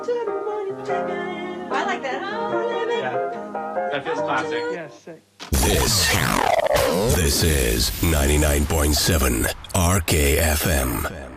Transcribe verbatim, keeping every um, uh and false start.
I like that. Yeah, that feels classic. Yes, sick. This, this is ninety-nine point seven R K F M.